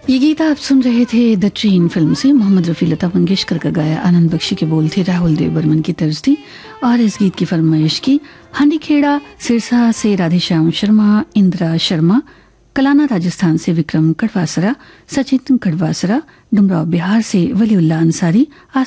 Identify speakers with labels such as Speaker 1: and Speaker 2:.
Speaker 1: ये गीत आप सुन रहे थे द ट्रेन फिल्म से। मोहम्मद रफ़ी लता मंगेशकर का गाया, आनंद बख्शी के बोल थे, राहुल देव बर्मन की तर्ज थी और इस गीत की फरमाइश की हांडीखेड़ा सिरसा से राधेश्याम शर्मा, इंदिरा शर्मा, कलाना राजस्थान से विक्रम कड़वासरा, सचिन कड़वासरा, डुमराव बिहार से वलीउल्लाह अंसारी,